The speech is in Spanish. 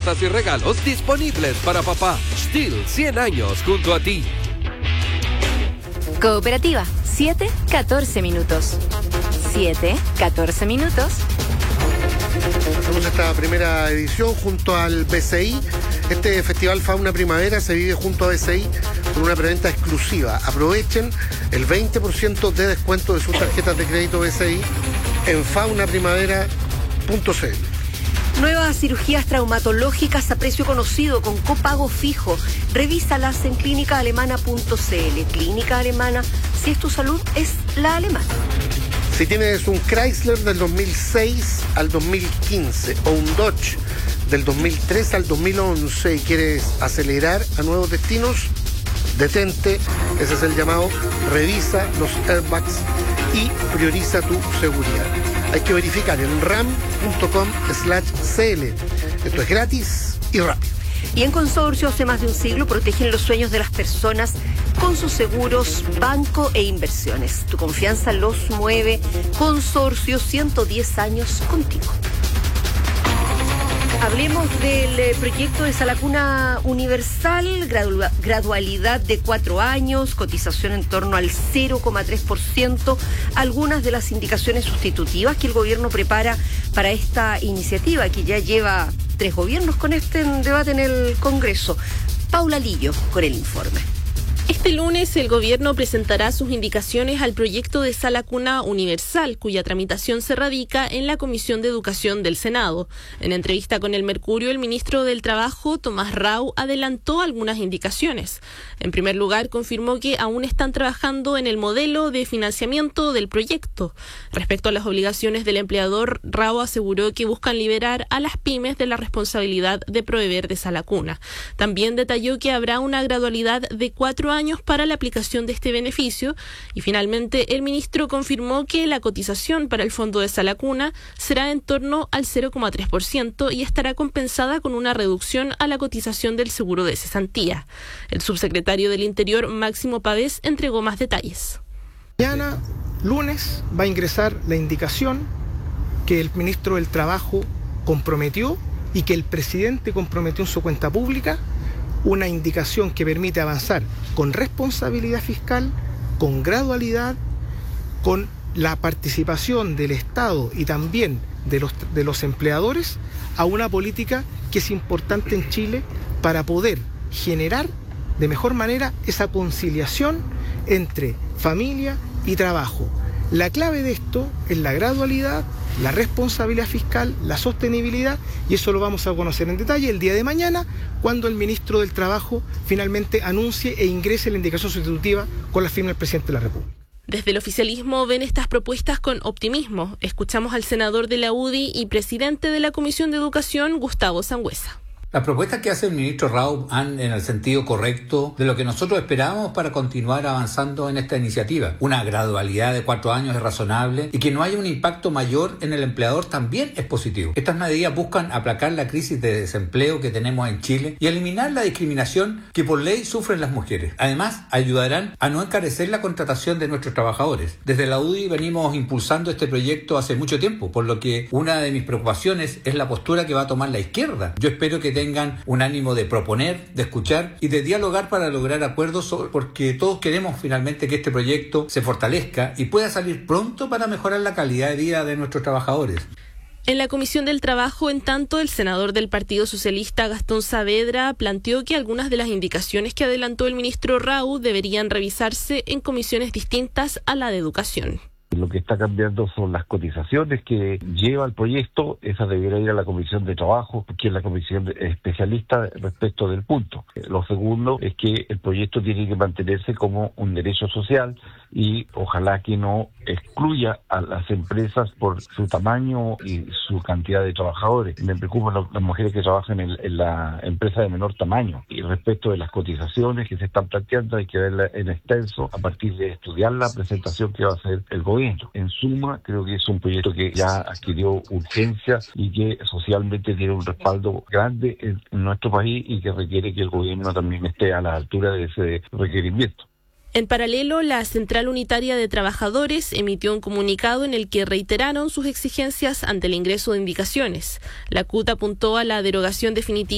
ofertas y regalos disponibles para papá. STIHL, 100 años junto a ti. Cooperativa, 7-14 minutos. 7-14 minutos. Hacemos esta primera edición junto al BCI. Este Festival Fauna Primavera se vive junto a BCI con una preventa exclusiva. Aprovechen el 20% de descuento de sus tarjetas de crédito BCI en faunaprimavera.cl. Nuevas cirugías traumatológicas a precio conocido con copago fijo. Revísalas en clínicaalemana.cl. Clínica Alemana, si es tu salud, es la alemana. Si tienes un Chrysler del 2006 al 2015 o un Dodge del 2003 al 2011 y quieres acelerar a nuevos destinos, detente. Ese es el llamado. Revisa los airbags y prioriza tu seguridad. Hay que verificar en ram.com/cl. Esto es gratis y rápido. Y en Consorcio, hace más de un siglo, protegen los sueños de las personas con sus seguros, banco e inversiones. Tu confianza los mueve. Consorcio, 110 años contigo. Hablemos del proyecto de Salacuna Universal, gradualidad de 4 años, cotización en torno al 0,3%, algunas de las indicaciones sustitutivas que el gobierno prepara para esta iniciativa, que ya lleva 3 gobiernos con este debate en el Congreso. Paula Lillo con el informe. Este lunes el gobierno presentará sus indicaciones al proyecto de Sala Cuna Universal, cuya tramitación se radica en la Comisión de Educación del Senado. En entrevista con El Mercurio, el ministro del Trabajo, Tomás Rau, adelantó algunas indicaciones. En primer lugar, confirmó que aún están trabajando en el modelo de financiamiento del proyecto. Respecto a las obligaciones del empleador, Rau aseguró que buscan liberar a las pymes de la responsabilidad de proveer de Sala Cuna. También detalló que habrá una gradualidad de 4 años para la aplicación de este beneficio y finalmente el ministro confirmó que la cotización para el fondo de Sala Cuna será en torno al 0,3% y estará compensada con una reducción a la cotización del seguro de cesantía. El subsecretario del Interior, Máximo Pavés, entregó más detalles. Mañana, lunes, va a ingresar la indicación que el ministro del Trabajo comprometió y que el presidente comprometió en su cuenta pública, una indicación que permite avanzar con responsabilidad fiscal, con gradualidad, con la participación del Estado y también de los empleadores a una política que es importante en Chile para poder generar de mejor manera esa conciliación entre familia y trabajo. La clave de esto es la gradualidad, la responsabilidad fiscal, la sostenibilidad, y eso lo vamos a conocer en detalle el día de mañana, cuando el ministro del Trabajo finalmente anuncie e ingrese la indicación sustitutiva con la firma del presidente de la República. Desde el oficialismo ven estas propuestas con optimismo. Escuchamos al senador de la UDI y presidente de la Comisión de Educación, Gustavo Sangüesa. Las propuestas que hace el ministro Rau van en el sentido correcto de lo que nosotros esperábamos para continuar avanzando en esta iniciativa. Una gradualidad de 4 años es razonable y que no haya un impacto mayor en el empleador también es positivo. Estas medidas buscan aplacar la crisis de desempleo que tenemos en Chile y eliminar la discriminación que por ley sufren las mujeres. Además, ayudarán a no encarecer la contratación de nuestros trabajadores. Desde la UDI venimos impulsando este proyecto hace mucho tiempo, por lo que una de mis preocupaciones es la postura que va a tomar la izquierda. Yo espero que tengan un ánimo de proponer, de escuchar y de dialogar para lograr acuerdos, porque todos queremos finalmente que este proyecto se fortalezca y pueda salir pronto para mejorar la calidad de vida de nuestros trabajadores. En la Comisión del Trabajo, en tanto, el senador del Partido Socialista, Gastón Saavedra, planteó que algunas de las indicaciones que adelantó el ministro Rau deberían revisarse en comisiones distintas a la de Educación. Lo que está cambiando son las cotizaciones que lleva el proyecto. Esa debería ir a la Comisión de Trabajo, que es la comisión especialista respecto del punto. Lo segundo es que el proyecto tiene que mantenerse como un derecho social y ojalá que no excluya a las empresas por su tamaño y su cantidad de trabajadores. Me preocupan las mujeres que trabajan en la empresa de menor tamaño. Y respecto de las cotizaciones que se están planteando, hay que verla en extenso a partir de estudiar la presentación que va a hacer el gobierno. En suma, creo que es un proyecto que ya adquirió urgencia y que socialmente tiene un respaldo grande en nuestro país y que requiere que el gobierno también esté a la altura de ese requerimiento. En paralelo, la Central Unitaria de Trabajadores emitió un comunicado en el que reiteraron sus exigencias ante el ingreso de indicaciones. La CUT apuntó a la derogación definitiva